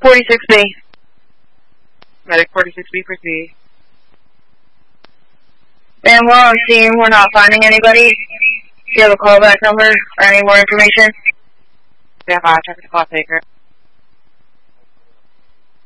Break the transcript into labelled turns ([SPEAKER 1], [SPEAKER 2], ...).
[SPEAKER 1] 46B.
[SPEAKER 2] Medic 46B, proceed.
[SPEAKER 1] Ma'am, we're on scene. We're not finding anybody. Do you have a callback number or any more information?
[SPEAKER 2] Stand by, check the call taker.